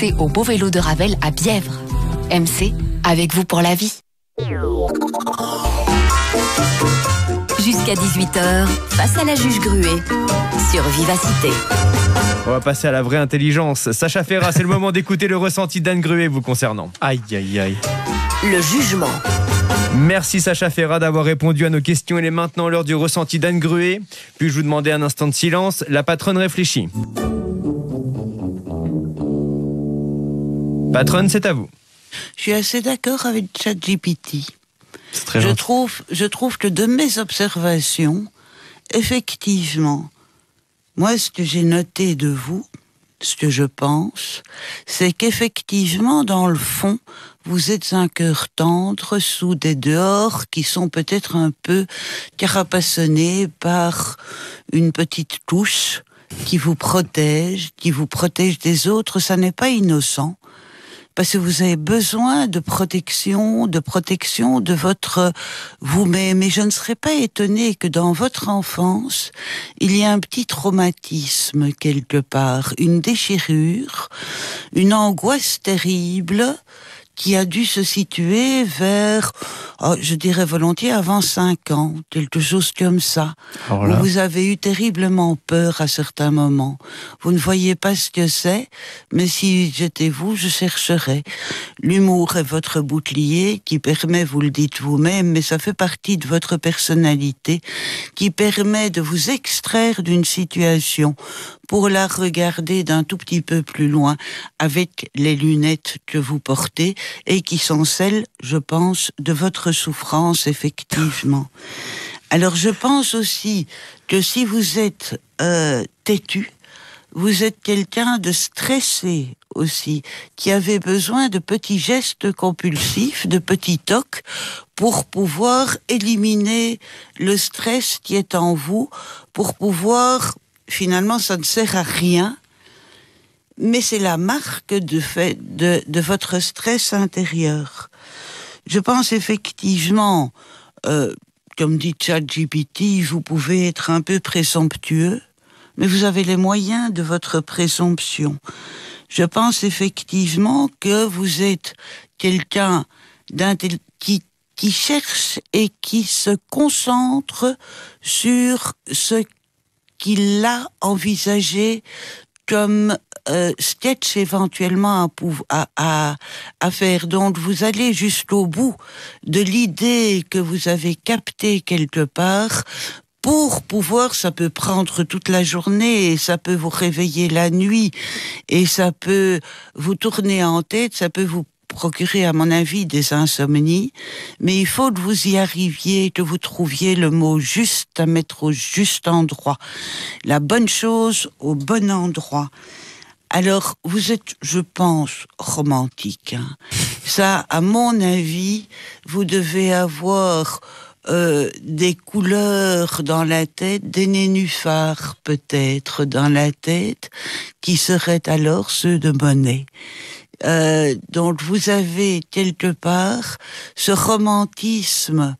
MC au Beau Vélo de Ravel à Bièvre. MC, avec vous pour la vie. Jusqu'à 18h, face à la juge Gruet, sur Vivacité. On va passer à la vraie intelligence. Sacha Ferrat, c'est le moment d'écouter le ressenti d'Anne Gruet vous concernant. Aïe, aïe, aïe. Le jugement. Merci Sacha Ferrat d'avoir répondu à nos questions. Il est maintenant l'heure du ressenti d'Anne Gruet. Puis-je vous demander un instant de silence? La patronne réfléchit. Patronne, c'est à vous. Je suis assez d'accord avec ChatGPT. C'est très je gentil. trouve que de mes observations, effectivement, moi, ce que j'ai noté de vous, ce que je pense, c'est qu'effectivement, dans le fond, vous êtes un cœur tendre sous des dehors qui sont peut-être un peu carapassonnés par une petite touche qui vous protège des autres. Ça n'est pas innocent. Parce que vous avez besoin de protection de votre vous-même. Et je ne serais pas étonnée que dans votre enfance, il y ait un petit traumatisme quelque part, une déchirure, une angoisse terrible qui a dû se situer vers, je dirais volontiers, avant 5 ans, quelque chose comme ça. Où vous avez eu terriblement peur à certains moments. Vous ne voyez pas ce que c'est, mais si j'étais vous, je chercherais. L'humour est votre bouclier qui permet, vous le dites vous-même, mais ça fait partie de votre personnalité, qui permet de vous extraire d'une situation pour la regarder d'un tout petit peu plus loin avec les lunettes que vous portez et qui sont celles, je pense, de votre souffrance, effectivement. Alors, je pense aussi que si vous êtes têtu, vous êtes quelqu'un de stressé aussi, qui avait besoin de petits gestes compulsifs, de petits tocs, pour pouvoir éliminer le stress qui est en vous, pour pouvoir... Finalement, ça ne sert à rien, mais c'est la marque de votre stress intérieur. Je pense effectivement, comme dit ChatGPT, vous pouvez être un peu présomptueux, mais vous avez les moyens de votre présomption. Je pense effectivement que vous êtes quelqu'un qui cherche et qui se concentre sur ce qu'il a envisagé comme sketch éventuellement à faire. Donc vous allez jusqu'au bout de l'idée que vous avez captée quelque part pour pouvoir, ça peut prendre toute la journée, et ça peut vous réveiller la nuit, et ça peut vous tourner en tête, ça peut vous procurer, à mon avis, des insomnies, mais il faut que vous y arriviez, que vous trouviez le mot juste à mettre au juste endroit, la bonne chose au bon endroit. Alors, vous êtes, je pense, romantique. Hein. Ça, à mon avis, vous devez avoir des couleurs dans la tête, des nénuphars peut-être dans la tête, qui seraient alors ceux de Monet. Donc vous avez quelque part ce romantisme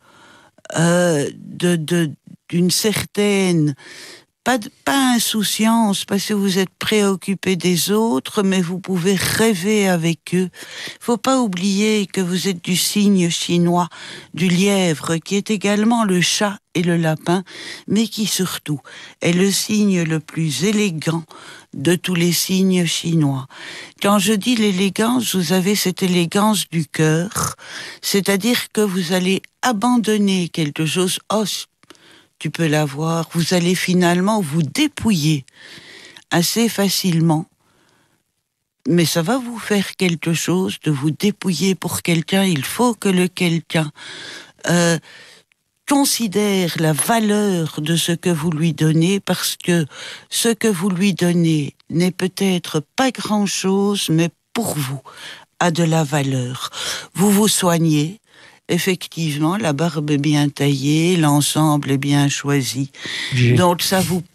d'une certaine pas insouciance parce que vous êtes préoccupé des autres, mais vous pouvez rêver avec eux. Faut pas oublier que vous êtes du signe chinois du lièvre, qui est également le chat et le lapin, mais qui surtout est le signe le plus élégant de tous les signes chinois. Quand je dis l'élégance, vous avez cette élégance du cœur, c'est-à-dire que vous allez abandonner quelque chose. Oh, tu peux l'avoir. Vous allez finalement vous dépouiller assez facilement. Mais ça va vous faire quelque chose de vous dépouiller pour quelqu'un. Il faut que le quelqu'un considère la valeur de ce que vous lui donnez, parce que ce que vous lui donnez n'est peut-être pas grand-chose, mais pour vous, a de la valeur. Vous vous soignez. Effectivement, la barbe est bien taillée, l'ensemble est bien choisi. Donc ça vous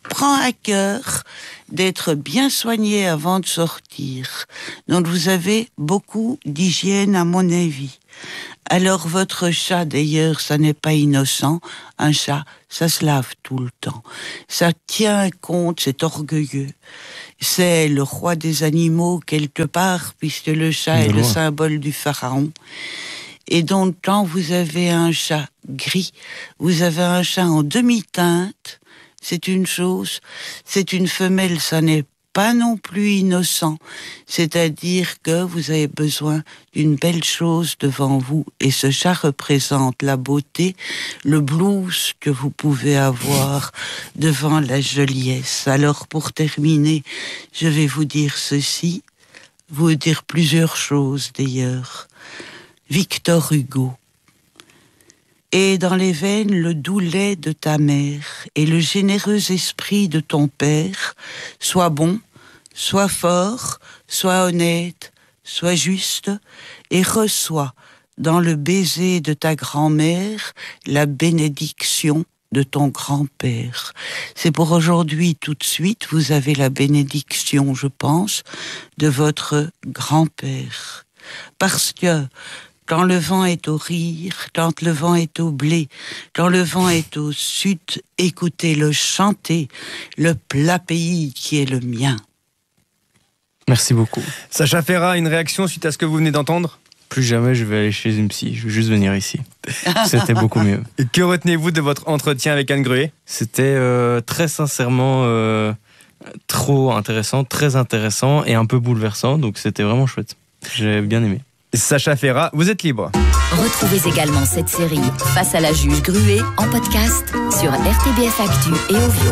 prend à cœur d'être bien soigné avant de sortir. Donc vous avez beaucoup d'hygiène à mon avis. Alors votre chat, d'ailleurs, ça n'est pas innocent. Un chat, ça se lave tout le temps. Ça tient compte, c'est orgueilleux. C'est le roi des animaux quelque part, puisque le chat est le symbole du pharaon. Et donc, quand vous avez un chat gris, vous avez un chat en demi-teinte, c'est une chose. C'est une femelle, ça n'est pas non plus innocent. C'est-à-dire que vous avez besoin d'une belle chose devant vous. Et ce chat représente la beauté, le blues que vous pouvez avoir devant la joliesse. Alors, pour terminer, je vais vous dire ceci, vous dire plusieurs choses d'ailleurs. Victor Hugo. Et dans les veines le doux lait de ta mère et le généreux esprit de ton père, sois bon, sois fort, sois honnête, sois juste, et reçois dans le baiser de ta grand-mère la bénédiction de ton grand-père. C'est pour aujourd'hui tout de suite, vous avez la bénédiction, je pense, de votre grand-père. Parce que quand le vent est au rire, quand le vent est au blé, quand le vent est au sud, écoutez-le chanter, le plat pays qui est le mien. Merci beaucoup. Sacha Ferrat, une réaction suite à ce que vous venez d'entendre ? Plus jamais je vais aller chez une psy, je vais juste venir ici. C'était beaucoup mieux. Et que retenez-vous de votre entretien avec Anne Gruet ? C'était très sincèrement trop intéressant, très intéressant et un peu bouleversant, donc c'était vraiment chouette. J'ai bien aimé. Sacha Ferrat, vous êtes libre. Retrouvez également cette série Face à la juge Gruet en podcast sur RTBF Actu et Ovio.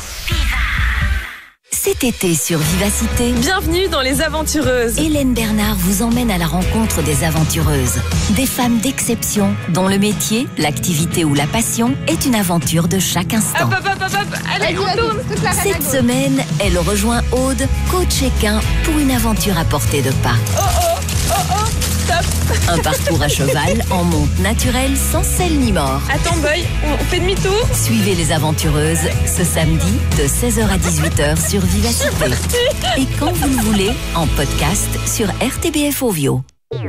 Cet été sur Vivacité, bienvenue dans Les Aventureuses. Hélène Bernard vous emmène à la rencontre des aventureuses. Des femmes d'exception dont le métier, l'activité ou la passion est une aventure de chaque instant. Hop. Allez, on tourne. Cette semaine, elle rejoint Aude, coach équin, pour une aventure à portée de pas. Stop. Un parcours à cheval en monte naturelle sans selle ni mort. Attends, boy, on fait demi-tour. Suivez les aventureuses ce samedi de 16h à 18h sur Vivacité. Et quand vous le voulez, en podcast sur RTBF Ovio.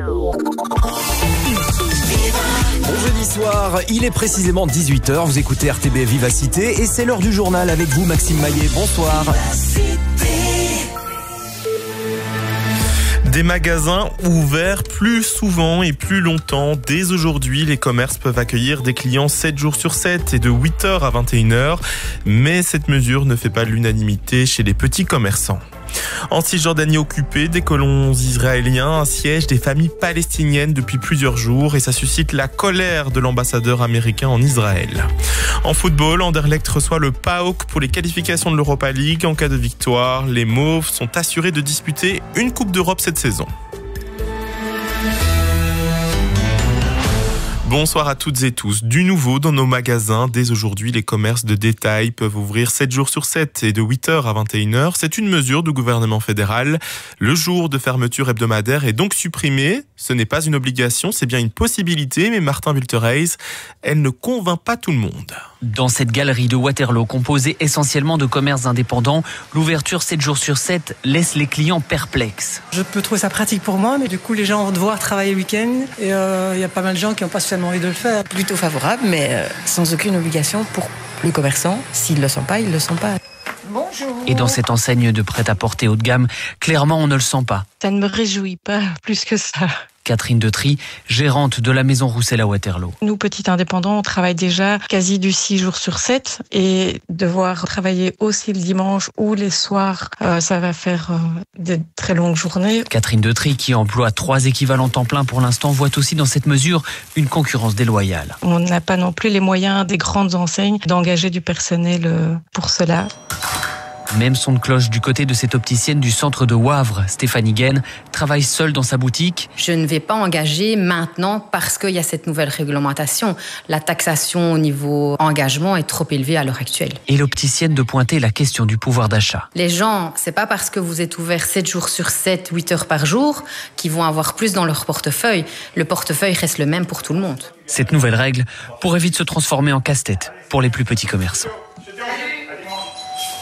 Bon jeudi soir, il est précisément 18h, vous écoutez RTBF Vivacité et c'est l'heure du journal avec vous Maxime Maillet, bonsoir. Des magasins ouverts plus souvent et plus longtemps. Dès aujourd'hui, les commerces peuvent accueillir des clients 7 jours sur 7 et de 8h à 21h. Mais cette mesure ne fait pas l'unanimité chez les petits commerçants. En Cisjordanie occupée, des colons israéliens assiègent des familles palestiniennes depuis plusieurs jours et ça suscite la colère de l'ambassadeur américain en Israël. En football, Anderlecht reçoit le PAOK pour les qualifications de l'Europa League. En cas de victoire, les Mauves sont assurés de disputer une Coupe d'Europe cette saison. Bonsoir à toutes et tous. Du nouveau dans nos magasins. Dès aujourd'hui, les commerces de détail peuvent ouvrir 7 jours sur 7 et de 8h à 21h. C'est une mesure du gouvernement fédéral. Le jour de fermeture hebdomadaire est donc supprimé. Ce n'est pas une obligation, c'est bien une possibilité. Mais Martin Wilterreis, elle ne convainc pas tout le monde. Dans cette galerie de Waterloo, composée essentiellement de commerces indépendants, l'ouverture 7 jours sur 7 laisse les clients perplexes. Je peux trouver ça pratique pour moi, mais du coup, les gens vont devoir travailler le week-end. Et il y a pas mal de gens qui n'ont pas spécialement envie de le faire. Plutôt favorable, mais sans aucune obligation pour le commerçant. S'ils ne le sont pas, ils ne le sont pas. Bonjour. Et dans cette enseigne de prêt-à-porter haut de gamme, clairement, on ne le sent pas. Ça ne me réjouit pas plus que ça. Catherine Detry, gérante de la maison Roussel à Waterloo. Nous, petits indépendants, on travaille déjà quasi du 6 jours sur 7 et devoir travailler aussi le dimanche ou les soirs, ça va faire des très longues journées. Catherine Detry, qui emploie 3 équivalents temps plein pour l'instant, voit aussi dans cette mesure une concurrence déloyale. On n'a pas non plus les moyens des grandes enseignes d'engager du personnel pour cela. Même son de cloche du côté de cette opticienne du centre de Wavre, Stéphanie Guenne, travaille seule dans sa boutique. Je ne vais pas engager maintenant parce qu'il y a cette nouvelle réglementation. La taxation au niveau engagement est trop élevée à l'heure actuelle. Et l'opticienne de pointer la question du pouvoir d'achat. Les gens, c'est pas parce que vous êtes ouvert 7 jours sur 7, 8 heures par jour, qu'ils vont avoir plus dans leur portefeuille. Le portefeuille reste le même pour tout le monde. Cette nouvelle règle pourrait vite se transformer en casse-tête pour les plus petits commerçants.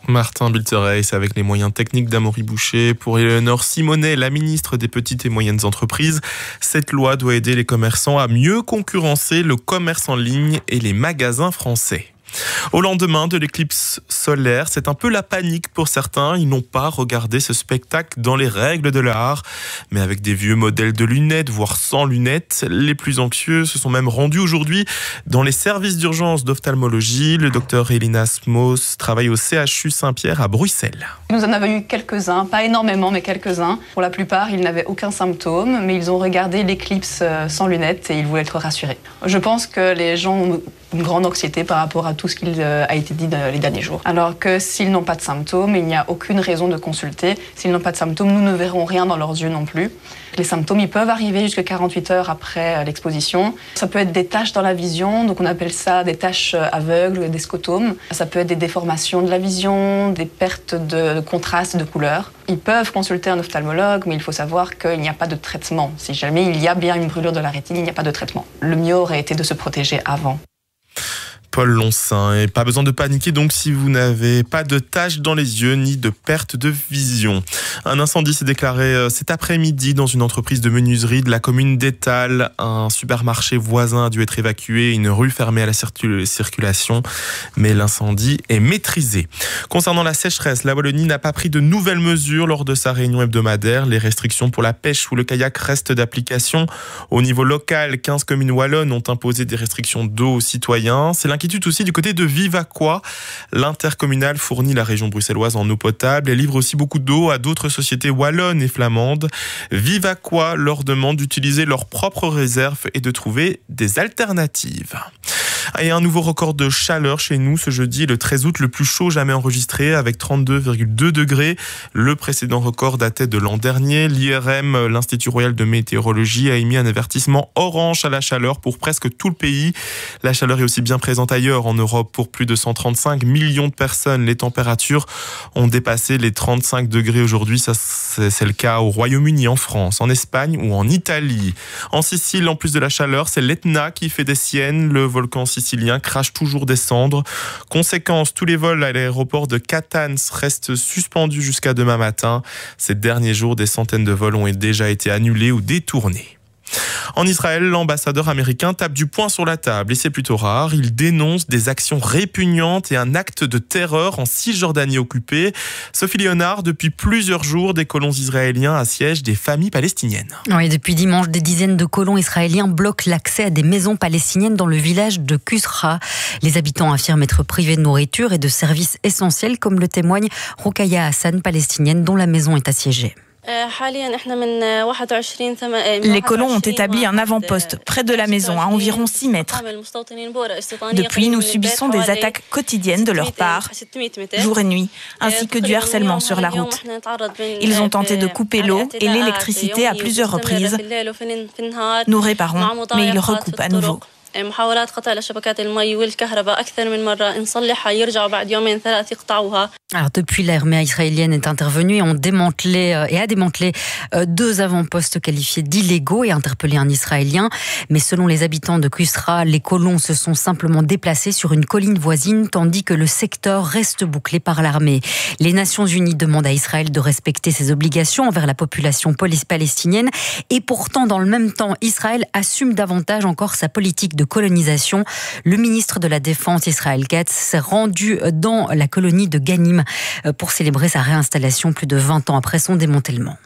Martin Biltereis avec les moyens techniques d'Amaury Boucher. Pour Éléonore Simonet, la ministre des Petites et Moyennes Entreprises, cette loi doit aider les commerçants à mieux concurrencer le commerce en ligne et les magasins français. Au lendemain de l'éclipse solaire, c'est un peu la panique pour certains. Ils n'ont pas regardé ce spectacle dans les règles de l'art, mais avec des vieux modèles de lunettes, voire sans lunettes. Les plus anxieux se sont même rendus aujourd'hui dans les services d'urgence d'ophtalmologie. Le docteur Elina Smos travaille au CHU Saint-Pierre à Bruxelles. Nous en avons eu quelques-uns, pas énormément, mais quelques-uns. Pour la plupart, ils n'avaient aucun symptôme, mais ils ont regardé l'éclipse sans lunettes et ils voulaient être rassurés. Je pense que les gens ont une grande anxiété par rapport à tout ce qui a été dit les derniers jours. Alors que s'ils n'ont pas de symptômes, il n'y a aucune raison de consulter. S'ils n'ont pas de symptômes, nous ne verrons rien dans leurs yeux non plus. Les symptômes, ils peuvent arriver jusqu'à 48 heures après l'exposition. Ça peut être des taches dans la vision, donc on appelle ça des taches aveugles, des scotomes. Ça peut être des déformations de la vision, des pertes de contraste, de couleur. Ils peuvent consulter un ophtalmologue, mais il faut savoir qu'il n'y a pas de traitement. Si jamais il y a bien une brûlure de la rétine, il n'y a pas de traitement. Le mieux aurait été de se protéger avant. Paul Loncin. Et pas besoin de paniquer donc si vous n'avez pas de taches dans les yeux ni de perte de vision. Un incendie s'est déclaré cet après-midi dans une entreprise de menuiserie de la commune d'Étal. Un supermarché voisin a dû être évacué, une rue fermée à la circulation, mais l'incendie est maîtrisé. Concernant la sécheresse, la Wallonie n'a pas pris de nouvelles mesures lors de sa réunion hebdomadaire. Les restrictions pour la pêche ou le kayak restent d'application. Au niveau local, 15 communes wallonnes ont imposé des restrictions d'eau aux citoyens. C'est l'inquiétude aussi du côté de Vivaquois. L'intercommunal fournit la région bruxelloise en eau potable et livre aussi beaucoup d'eau à d'autres sociétés wallonnes et flamandes. Vivaquois leur demande d'utiliser leurs propres réserves et de trouver des alternatives. Et un nouveau record de chaleur chez nous ce jeudi, le 13 août, le plus chaud jamais enregistré avec 32,2 degrés. Le précédent record datait de l'an dernier. L'IRM, l'Institut Royal de Météorologie, a émis un avertissement orange à la chaleur pour presque tout le pays. La chaleur est aussi bien présente ailleurs en Europe pour plus de 135 millions de personnes. Les températures ont dépassé les 35 degrés aujourd'hui. Ça, c'est le cas au Royaume-Uni, en France, en Espagne ou en Italie. En Sicile, en plus de la chaleur, c'est l'Etna qui fait des siennes. Le volcan sicilien crache toujours des cendres. Conséquence, tous les vols à l'aéroport de Catane restent suspendus jusqu'à demain matin. Ces derniers jours, des centaines de vols ont déjà été annulés ou détournés. En Israël, l'ambassadeur américain tape du poing sur la table et c'est plutôt rare. Il dénonce des actions répugnantes et un acte de terreur en Cisjordanie occupée. Sophie Léonard, depuis plusieurs jours, des colons israéliens assiègent des familles palestiniennes. Oui, depuis dimanche, des dizaines de colons israéliens bloquent l'accès à des maisons palestiniennes dans le village de Kusra. Les habitants affirment être privés de nourriture et de services essentiels, comme le témoigne Roukaya Hassan, palestinienne, dont la maison est assiégée. Les colons ont établi un avant-poste près de la maison, à environ 6 mètres. Depuis, nous subissons des attaques quotidiennes de leur part, jour et nuit, ainsi que du harcèlement sur la route. Ils ont tenté de couper l'eau et l'électricité à plusieurs reprises. Nous réparons, mais ils recoupent à nouveau. Alors depuis, l'armée israélienne est intervenue et a démantelé 2 avant-postes qualifiés d'illégaux et interpellé un Israélien. Mais selon les habitants de Kusra, les colons se sont simplement déplacés sur une colline voisine tandis que le secteur reste bouclé par l'armée. Les Nations Unies demandent à Israël de respecter ses obligations envers la population palestinienne et pourtant dans le même temps, Israël assume davantage encore sa politique de colonisation. Le ministre de la Défense, Israël Katz, s'est rendu dans la colonie de Ganim pour célébrer sa réinstallation plus de 20 ans après son démantèlement.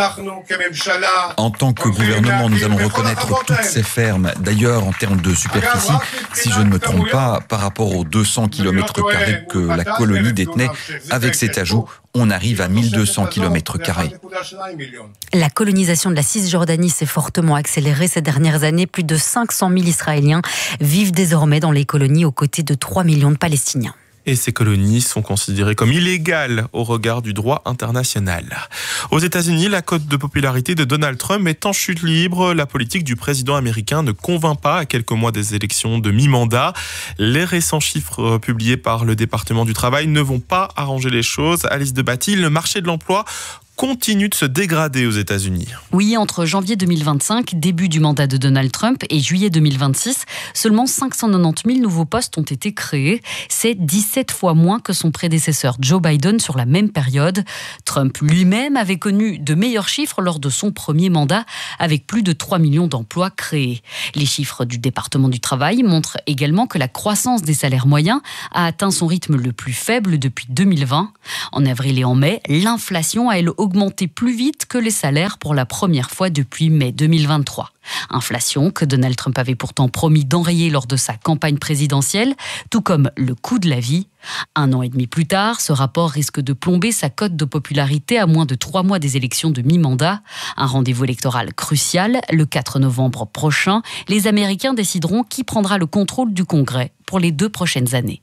En tant que gouvernement, nous allons reconnaître toutes ces fermes. D'ailleurs, en termes de superficie, si je ne me trompe pas, par rapport aux 200 km² que la colonie détenait, avec cet ajout, on arrive à 1200 km². La colonisation de la Cisjordanie s'est fortement accélérée ces dernières années. Plus de 500 000 Israéliens vivent désormais dans les colonies aux côtés de 3 millions de Palestiniens. Et ces colonies sont considérées comme illégales au regard du droit international. Aux États-Unis, la cote de popularité de Donald Trump est en chute libre. La politique du président américain ne convainc pas à quelques mois des élections de mi-mandat. Les récents chiffres publiés par le département du travail ne vont pas arranger les choses. Alice Debatty, le marché de l'emploi continue de se dégrader aux États-Unis. Oui, entre janvier 2025, début du mandat de Donald Trump, et juillet 2026, seulement 590 000 nouveaux postes ont été créés. C'est 17 fois moins que son prédécesseur Joe Biden sur la même période. Trump lui-même avait connu de meilleurs chiffres lors de son premier mandat, avec plus de 3 millions d'emplois créés. Les chiffres du département du travail montrent également que la croissance des salaires moyens a atteint son rythme le plus faible depuis 2020. En avril et en mai, l'inflation a elle augmenté plus vite que les salaires pour la première fois depuis mai 2023. Inflation que Donald Trump avait pourtant promis d'enrayer lors de sa campagne présidentielle, tout comme le coût de la vie. 1 an et demi plus tard, ce rapport risque de plomber sa cote de popularité à moins de 3 mois des élections de mi-mandat. Un rendez-vous électoral crucial, le 4 novembre prochain. Les Américains décideront qui prendra le contrôle du Congrès pour les 2 prochaines années.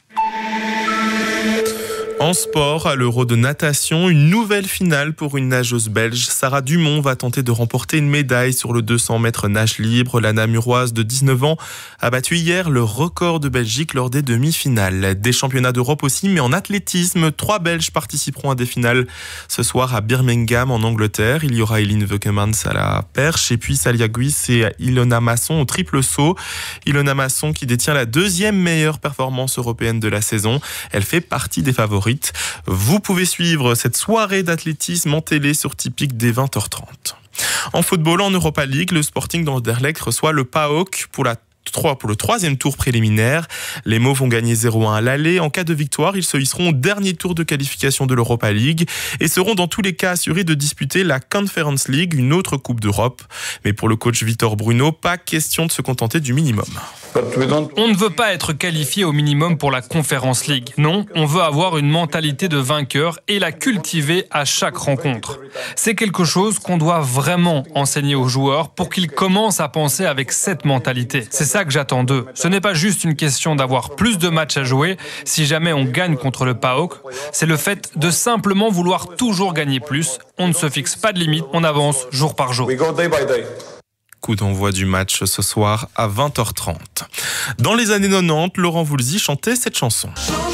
En sport, à l'Euro de natation, une nouvelle finale pour une nageuse belge. Sarah Dumont va tenter de remporter une médaille sur le 200 mètres nage libre. La Namuroise de 19 ans a battu hier le record de Belgique lors des demi-finales. Des championnats d'Europe aussi, mais en athlétisme, 3 Belges participeront à des finales ce soir à Birmingham en Angleterre. Il y aura Eline Veukemans à la perche et puis Salia Guis et Ilona Masson au triple saut. Ilona Masson qui détient la 2e meilleure performance européenne de la saison. Elle fait partie des favoris. Vous pouvez suivre cette soirée d'athlétisme en télé sur Tipic dès 20h30. En football, en Europa League, le Sporting d'Anderlecht reçoit le PAOK pour le 3e tour préliminaire. Les Mauves vont gagner 0-1 à l'aller. En cas de victoire, ils se hisseront au dernier tour de qualification de l'Europa League et seront dans tous les cas assurés de disputer la Conference League, une autre Coupe d'Europe. Mais pour le coach Vitor Bruno, pas question de se contenter du minimum. On ne veut pas être qualifié au minimum pour la Conference League. Non, on veut avoir une mentalité de vainqueur et la cultiver à chaque rencontre. C'est quelque chose qu'on doit vraiment enseigner aux joueurs pour qu'ils commencent à penser avec cette mentalité. C'est ça que j'attends d'eux. Ce n'est pas juste une question d'avoir plus de matchs à jouer si jamais on gagne contre le PAOK. C'est le fait de simplement vouloir toujours gagner plus. On ne se fixe pas de limite, on avance jour par jour. Coup d'envoi du match ce soir à 20h30. Dans les années 90, Laurent Voulzy chantait cette chanson.